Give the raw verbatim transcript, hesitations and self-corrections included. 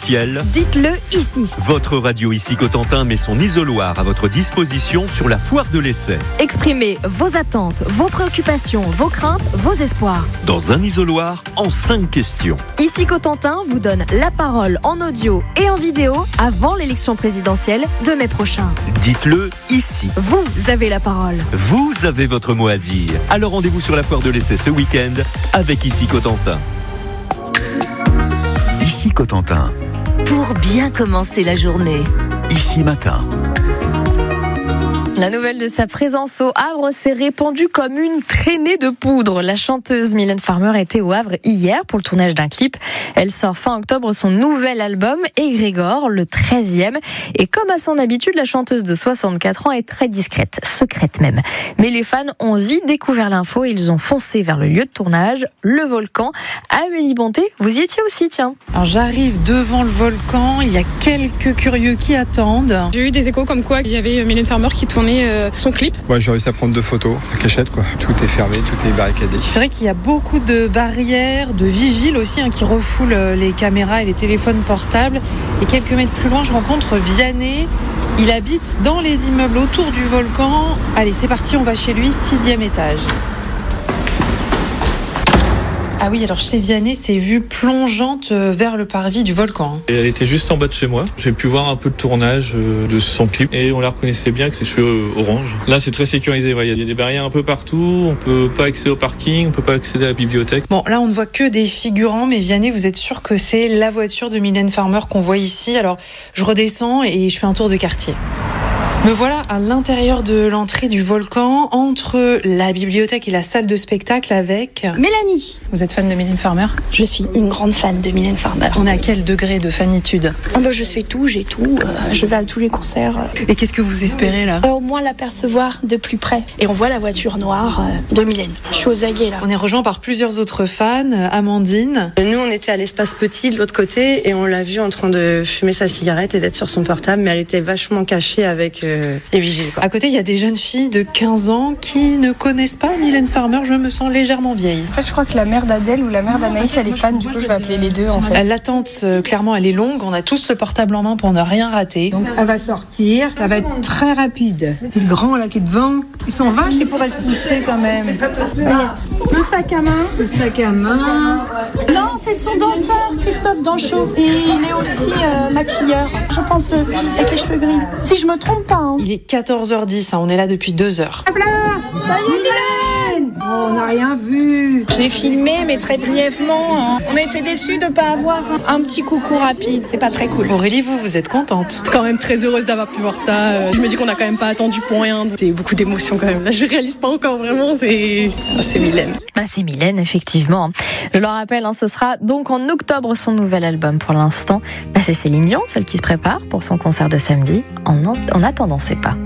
présidentielle. Dites-le ici. Votre radio ici Cotentin met son isoloir à votre disposition sur la foire de l'essai. Exprimez vos attentes, vos préoccupations, vos craintes, vos espoirs. Dans un isoloir, en cinq questions. Ici Cotentin vous donne la parole en audio et en vidéo avant l'élection présidentielle de mai prochain. Dites-le ici. Vous avez la parole. Vous avez votre mot à dire. Alors rendez-vous sur la foire de l'essai ce week-end avec Ici Cotentin. Ici Cotentin. Pour bien commencer la journée. Ici Matin. La nouvelle de sa présence au Havre s'est répandue comme une traînée de poudre. La chanteuse Mylène Farmer était au Havre hier pour le tournage d'un clip. Elle sort fin octobre son nouvel album, Égrégore, le treizième. Et comme à son habitude, la chanteuse de soixante-quatre ans est très discrète, secrète même. Mais les fans ont vite découvert l'info et ils ont foncé vers le lieu de tournage, le volcan. Amélie Bonté, vous y étiez aussi, tiens. Alors j'arrive devant le volcan, il y a quelques curieux qui attendent. J'ai eu des échos comme quoi il y avait Mylène Farmer qui tournait son clip. Ouais, j'ai réussi à prendre deux photos, c'est cachette quoi. Tout est fermé, tout est barricadé. C'est vrai qu'il y a beaucoup de barrières, de vigiles aussi hein, qui refoulent les caméras et les téléphones portables. Et quelques mètres plus loin, je rencontre Vianney. Il habite dans les immeubles autour du volcan. Allez, c'est parti, on va chez lui, sixième étage. Ah oui, alors chez Vianney, c'est vue plongeante vers le parvis du volcan. Et elle était juste en bas de chez moi. J'ai pu voir un peu le tournage de son clip et on la reconnaissait bien avec ses cheveux orange. Là, c'est très sécurisé. Ouais. Il y a des barrières un peu partout. On peut pas accéder au parking, on peut pas accéder à la bibliothèque. Bon, là, on ne voit que des figurants, mais Vianney, vous êtes sûr que c'est la voiture de Mylène Farmer qu'on voit ici. Alors, je redescends et je fais un tour de quartier. Me voilà à l'intérieur de l'entrée du volcan, entre la bibliothèque et la salle de spectacle avec... Mélanie. Vous êtes fan de Mylène Farmer ? Je suis une grande fan de Mylène Farmer. On est à quel degré de fanitude ? Oh bah je sais tout, j'ai tout. Euh, je vais à tous les concerts. Et qu'est-ce que vous espérez là ? euh, Au moins l'apercevoir de plus près. Et on voit la voiture noire euh, de Mylène. Je suis aux aguets là. On est rejoint par plusieurs autres fans. Amandine. Nous on était à l'espace petit de l'autre côté et on l'a vue en train de fumer sa cigarette et d'être sur son portable, mais elle était vachement cachée avec euh, les vigiles. À côté, il y a des jeunes filles de quinze ans qui ne connaissent pas Mylène Farmer. Je me sens légèrement vieille. En fait, je crois que la mère d'Adèle ou la mère d'Anaïs, elle est fan. Du coup, je vais appeler les deux. En fait. L'attente, euh, clairement, elle est longue. On a tous le portable en main pour ne rien rater. Donc, elle va sortir. Ça va être très rapide. Puis le grand, là, qui est devant, ils sont vaches, ils pourraient se pousser quand même. Un sac à main. Ce sac à main. Non, c'est son danseur, Christophe Danchot. Et il est aussi euh, maquilleur. Je pense, euh, avec les cheveux gris. Si je me trompe pas. Hein. Il est quatorze heures dix. Hein, on est là depuis deux heures. Ça y est, Mylène ! Oh, on n'a rien vu. Je l'ai filmé, mais très brièvement. On a été déçus de ne pas avoir un petit coucou rapide. C'est pas très cool. Aurélie, vous, vous êtes contente ? Quand même très heureuse d'avoir pu voir ça. Je me dis qu'on a quand même pas attendu pour rien. C'est beaucoup d'émotions quand même. Là, je réalise pas encore vraiment. C'est, c'est Mylène. Ah, c'est Mylène, effectivement. Je le rappelle, hein, ce sera donc en octobre son nouvel album. Pour l'instant, bah, c'est Céline Dion, celle qui se prépare pour son concert de samedi. En, en attendant, c'est pas.